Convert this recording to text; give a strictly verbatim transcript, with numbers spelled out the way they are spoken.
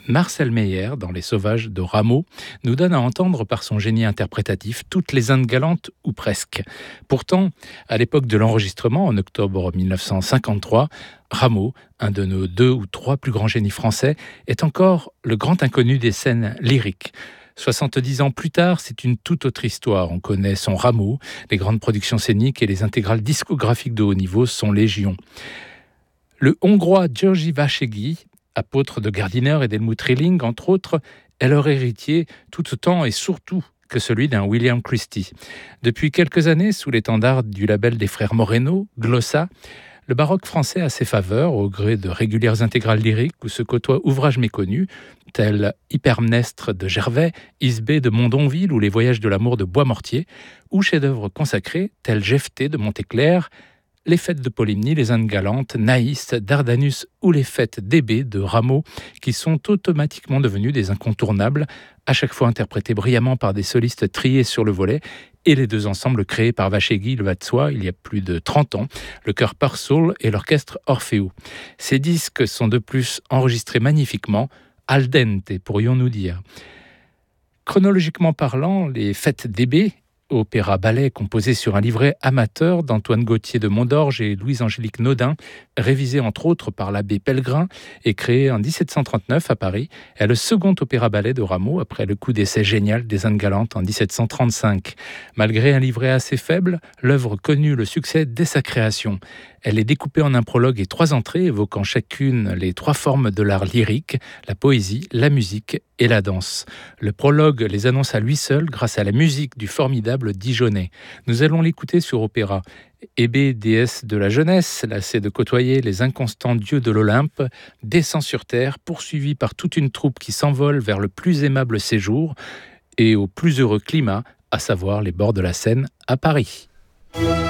Marcel Meyer, dans Les Sauvages de Rameau, nous donne à entendre par son génie interprétatif toutes les Indes galantes, ou presque. Pourtant, à l'époque de l'enregistrement, en octobre mille neuf cent cinquante-trois, Rameau, un de nos deux ou trois plus grands génies français, est encore le grand inconnu des scènes lyriques. soixante-dix ans plus tard, c'est une toute autre histoire. On connaît son Rameau, les grandes productions scéniques et les intégrales discographiques de haut niveau sont légion. Le Hongrois György Vásegyi, apôtre de Gardiner et d'Helmut Rilling, entre autres, est leur héritier tout autant et surtout que celui d'un William Christie. Depuis quelques années, sous l'étendard du label des frères Moreno, Glossa, le baroque français a ses faveurs au gré de régulières intégrales lyriques où se côtoient ouvrages méconnus, tels Hypermnestre de Gervais, Isbée de Mondonville ou Les Voyages de l'amour de Boismortier, ou chefs-d'œuvre consacrés tels Jephté de Monteclair, Les Fêtes de Polymnie, Les Indes galantes, Naïs, Dardanus ou Les Fêtes d'Hébé de Rameau, qui sont automatiquement devenus des incontournables, à chaque fois interprétés brillamment par des solistes triés sur le volet, et les deux ensembles créés par Vásegyi, il va de soi, il y a plus de trente ans, le chœur Parsoul et l'orchestre Orfeo. Ces disques sont de plus enregistrés magnifiquement, al dente, pourrions-nous dire. Chronologiquement parlant, les Fêtes d'Hébé, opéra-ballet composé sur un livret amateur d'Antoine Gauthier de Mondorge et Louise-Angélique Naudin, révisé entre autres par l'abbé Pellegrin et créé en dix-sept cent trente-neuf à Paris, est le second opéra-ballet de Rameau après le coup d'essai génial des Indes galantes en dix-sept cent trente-cinq. Malgré un livret assez faible, l'œuvre connut le succès dès sa création. Elle est découpée en un prologue et trois entrées évoquant chacune les trois formes de l'art lyrique, la poésie, la musique et la danse. Le prologue les annonce à lui seul grâce à la musique du formidable Dijonais. Nous allons l'écouter sur opéra. Hébé, déesse de la jeunesse, lassée de côtoyer les inconstants dieux de l'Olympe, descend sur terre, poursuivie par toute une troupe qui s'envole vers le plus aimable séjour et au plus heureux climat, à savoir les bords de la Seine à Paris.